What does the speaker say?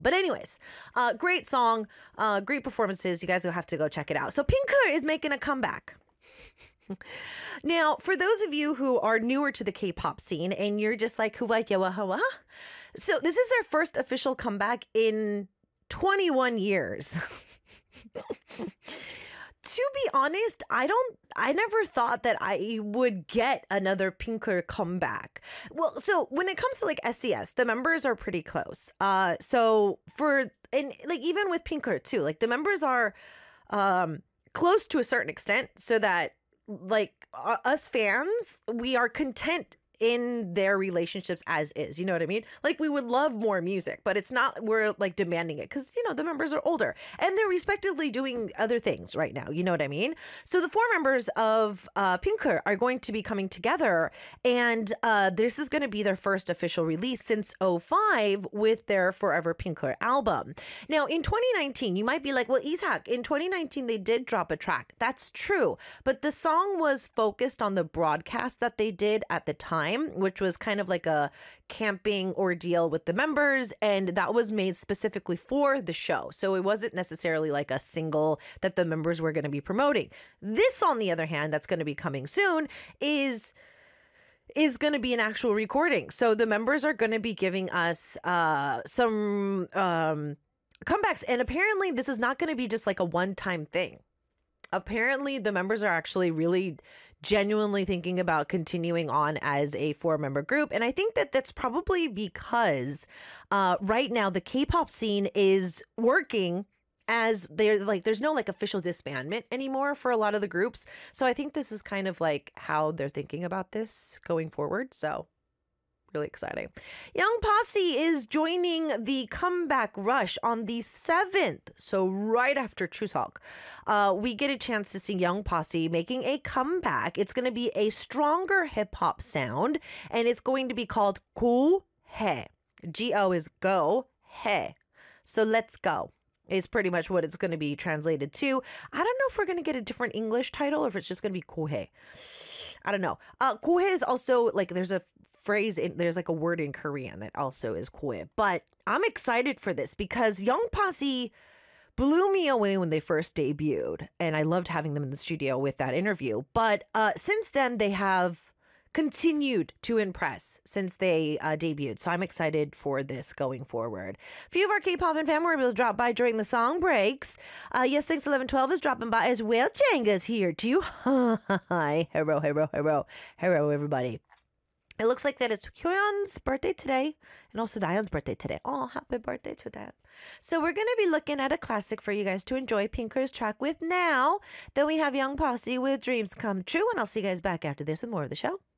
But anyways, great song, great performances. You guys will have to go check it out. So Pinker is making a comeback. Now, for those of you who are newer to the K-pop scene and you're just like, so this is their first official comeback in 21 years. To be honest, I never thought that I would get another Pinker comeback. Well, so when it comes to like SES, the members are pretty close. Even with Pinker too, like the members are close to a certain extent, so that like us fans, we are content in their relationships as is. You know what I mean? Like we would love more music, but it's not, we're like demanding it because, you know, the members are older and they're respectively doing other things right now. You know what I mean? So the four members of Pinker are going to be coming together, and this is going to be their first official release since '05 with their Forever Pinker album. Now in 2019, you might be like, well, Ishak, in 2019, they did drop a track. That's true. But the song was focused on the broadcast that they did at the time, which was kind of like a camping ordeal with the members, and that was made specifically for the show. So it wasn't necessarily like a single that the members were going to be promoting. This, on the other hand, that's going to be coming soon is going to be an actual recording. So the members are going to be giving us some comebacks, and apparently this is not going to be just like a one-time thing. Apparently, the members are actually really genuinely thinking about continuing on as a four-member group. And I think that that's probably because right now the K-pop scene is working as they're like, there's no like official disbandment anymore for a lot of the groups. So I think this is kind of like how they're thinking about this going forward. So really exciting. Young Posse is joining the comeback rush on the 7th. So right after Chuseok, we get a chance to see Young Posse making a comeback. It's going to be a stronger hip hop sound, and it's going to be called Go He. Go is go, He. So let's go is pretty much what it's going to be translated to. I don't know if we're going to get a different English title or if it's just going to be Go He. I don't know. Go He is also like, there's a phrase, there's like a word in Korean that also is Go He. But I'm excited for this because Young Posse blew me away when they first debuted, and I loved having them in the studio with that interview. But since then, they have continued to impress since they debuted. So I'm excited for this going forward. A few of our K-pop and fan will drop by during the song breaks. Yes, Thanks 1112 is dropping by as well. Jenga's here too. Hi, hello, everybody. It looks like that it's Hyoyeon's birthday today and also Daeyeon's birthday today. Oh, happy birthday to them. So we're going to be looking at a classic for you guys to enjoy Pinker's track with now. Then we have Young Posse with Dreams Come True, and I'll see you guys back after this with more of the show.